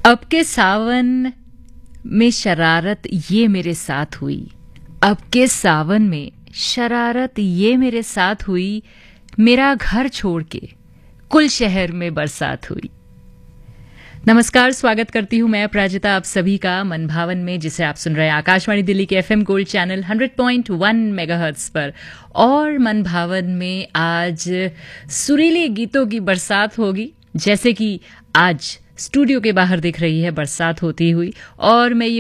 अब के सावन में शरारत ये मेरे साथ हुई। अब के सावन में शरारत ये मेरे साथ हुई। मेरा घर छोड़ के कुल शहर में बरसात हुई। नमस्कार, स्वागत करती हूं मैं अपराजिता आप सभी का मन भावन में, जिसे आप सुन रहे हैं आकाशवाणी दिल्ली के एफएम गोल्ड चैनल 100.1 मेगाहर्ट्ज पर। और मन भावन में आज सुरीले गीतों की बरसात होगी, जैसे कि आज स्टूडियो के बाहर दिख रही है बरसात होती हुई। और मैं ये